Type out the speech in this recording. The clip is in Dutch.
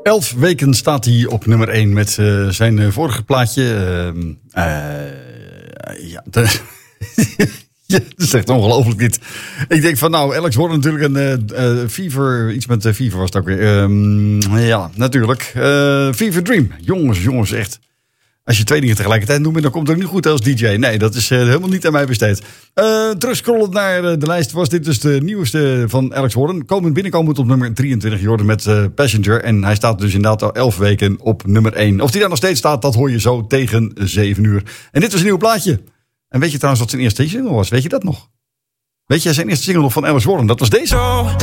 11 weken staat hij op nummer 1 met zijn vorige plaatje. Ja, dat is echt ongelooflijk dit. Ik denk van nou, Alex Warren natuurlijk een Fever, iets met Fever was het ook weer. Ja, natuurlijk. Fever Dream. Jongens, echt. Als je 2 dingen tegelijkertijd noemt, dan komt het ook niet goed als DJ. Nee, dat is helemaal niet aan mij besteed. Terugscrollend naar de lijst was dit dus de nieuwste van Alex Warren. Binnenkomend op nummer 23, Jordan met Passenger. En hij staat dus inderdaad al 11 weken op nummer 1. Of die daar nog steeds staat, dat hoor je zo tegen 7 uur. En dit was een nieuw plaatje. En weet je trouwens wat zijn eerste single was? Weet je dat nog? Weet jij zijn eerste single nog van Alex Warren? Dat was deze.